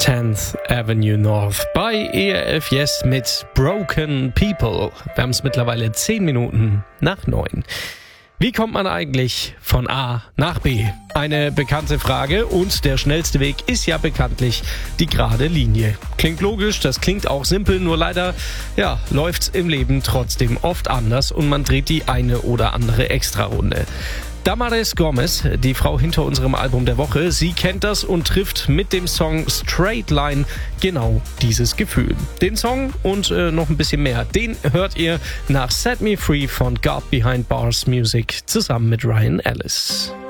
10th Avenue North bei ERF Yes mit Broken People. Wir haben es mittlerweile 10 Minuten nach 9. Wie kommt man eigentlich von A nach B? Eine bekannte Frage und der schnellste Weg ist ja bekanntlich die gerade Linie. Klingt logisch, das klingt auch simpel, nur leider läuft's im Leben trotzdem oft anders und man dreht die eine oder andere Extrarunde. Damaris Gomez, die Frau hinter unserem Album der Woche, sie kennt das und trifft mit dem Song Straight Line genau dieses Gefühl. Den Song und noch ein bisschen mehr, den hört ihr nach Set Me Free von God Behind Bars Music zusammen mit Ryan Ellis.